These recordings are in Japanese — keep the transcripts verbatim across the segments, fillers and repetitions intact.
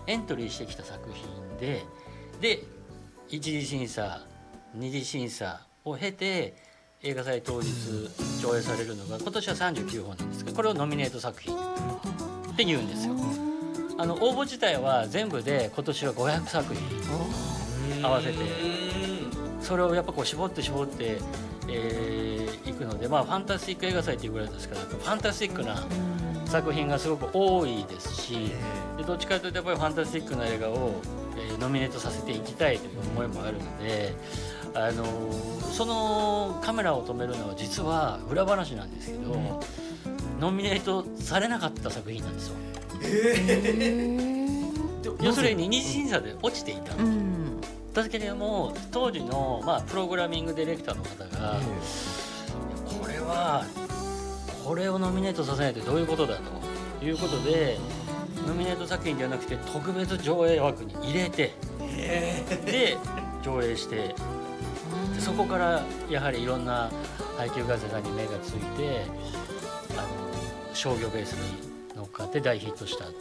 エントリーしてきた作品でで一次審査二次審査を経て映画祭当日上映されるのが今年はさんじゅうきゅうほんなんですけど、これをノミネート作品って言うんですよ。あの応募自体は全部で今年はごひゃくさくひん合わせて、それをやっぱこう絞って絞ってえー、いくので、まあ、ファンタスティック映画祭というぐらいですから、ファンタスティックな作品がすごく多いですし、でどっちかというとやっぱりファンタスティックな映画を、えー、ノミネートさせていきたいという思いもあるので、あのー、そのカメラを止めるのは実は裏話なんですけど、うん、ノミネートされなかった作品なんですよ。えー、要するに二次審査で落ちていた、うん、だけれども当時の、まあ、プログラミングディレクターの方が、これはこれをノミネートさせないとどういうことだということで、ノミネート作品ではなくて特別上映枠に入れて、で上映して、そこからやはりいろんな配給会社さんに目がついて、あの商業ベースに乗っかって大ヒットしたっていう、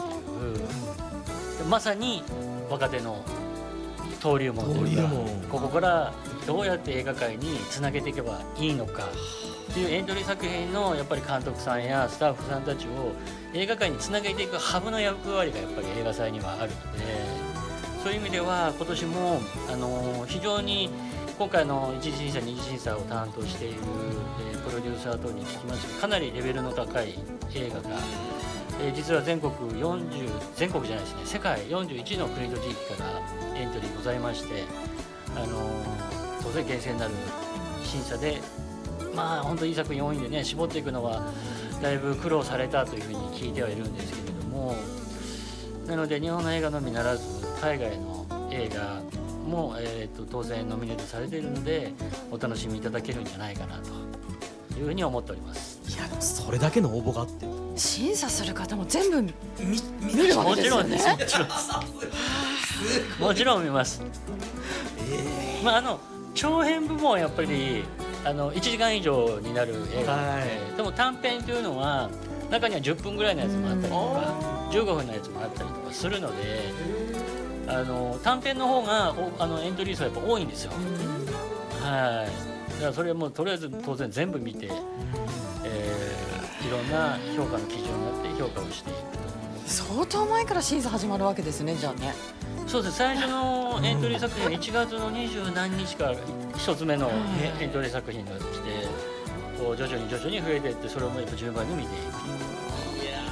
まさに若手の登竜門というか、ここからどうやって映画界につなげていけばいいのかっていうエントリー作品のやっぱり監督さんやスタッフさんたちを映画界につなげていくハブの役割がやっぱり映画祭にはあるので、そういう意味では今年もあの非常に今回の一次審査二次審査を担当している、えー、プロデューサー等に聞きますと、かなりレベルの高い映画が、えー、実は全国よんじゅう全国じゃないですね、世界よんじゅういちの国と地域からエントリーございまして、あのー、当然厳正なる審査で、まあ本当にいい作品多いんでね、絞っていくのはだいぶ苦労されたというふうに聞いてはいるんですけれども、なので日本の映画のみならず海外の映画も、えー、と当然ノミネートされているので、お楽しみいただけるんじゃないかなというふうに思っております。 いや、それだけの応募があって審査する方も全部 見, 見るわけですよね。 もちろんです、もちろんもちろん見ます、えーまあ、あの長編部門はやっぱりあのいちじかん以上になる映画なので、でも短編というのは中にはじゅっぷんぐらいのやつもあったりとかじゅうごふんのやつもあったりとかするので、あの短編の方があのエントリー数はやっぱ多いんですよ。はい、だからそれはもうとりあえず当然全部見て、えー、いろんな評価の基準になって評価をしていくと。 相当前から審査始まるわけですね、じゃあね。 そうです、最初のエントリー作品はいちがつのにじゅうなんにちからひとつめのエントリー作品が来て、こう徐々に徐々に増えていって、それをやっぱ順番に見ていく。いや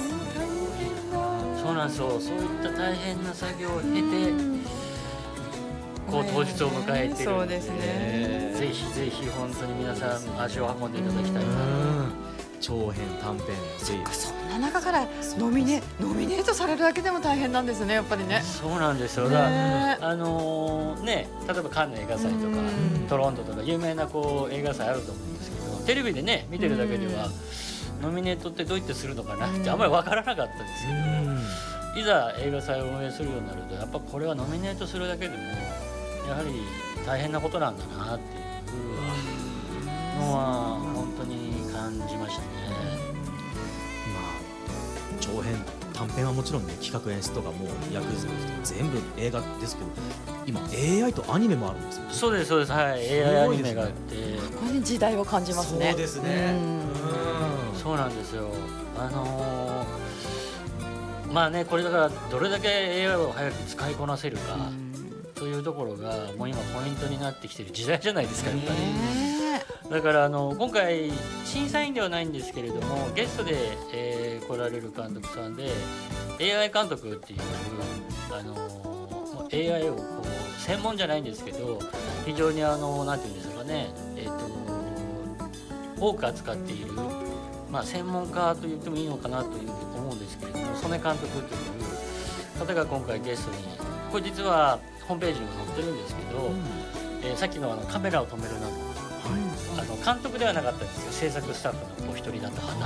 ー、そうなんですよ。そういった大変な作業を経てこう当日を迎えているので、 そうですね、 ぜひぜひ本当に皆さん足を運んでいただきたいなと。 長編短編、 そっか、そんな中からノミネ、ノミネートされるだけでも大変なんですね、やっぱりね。 そうなんですよ。だあのー、ね、例えばカンヌ映画祭とかトロントとか有名なこう映画祭あると思うんですけど、テレビでね見てるだけではノミネートってどうやってするのかなってあんまり分からなかったんですけど、いざ映画祭を運営するようになると、やっぱこれはノミネートするだけでもやはり大変なことなんだなっていうのは本当に感じましたね。 まあ長編短編はもちろんね、企画演出とかも役作りとか全部映画ですけど、今 エーアイ とアニメもあるんですよ。 そうですそうです、はい、エーアイ アニメがあって、 ここに時代を感じますね。 そうですね、 うん、そうなんですよ。あのー、まあね、これだからどれだけ エーアイ を早く使いこなせるかというところがもう今ポイントになってきてる時代じゃないですか、やっぱり。だからあの今回審査員ではないんですけれども、ゲストで、えー、来られる監督さんで エーアイ 監督っていうあの エーアイ をこう専門じゃないんですけど、非常にあのなんていうんですかね、えー、と多く扱っている、まあ、専門家と言ってもいいのかなという思うんですけれども、曽根監督という方が今回ゲストに、これ実はホームページにも載ってるんですけど、うん、えー、さっきのあのカメラを止めるなど、あの監督ではなかったんですよ、制作スタッフのお一人だった方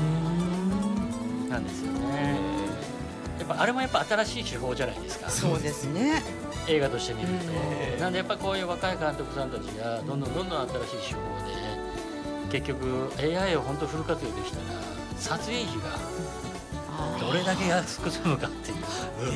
なんですよね。やっぱあれもやっぱ新しい手法じゃないですか。 そうですね、 映画として見ると。なんでやっぱこういう若い監督さんたちがどんどんどんどん新しい手法で、結局 エーアイ を本当フル活用できたら撮影費がどれだけ安く済むかっていう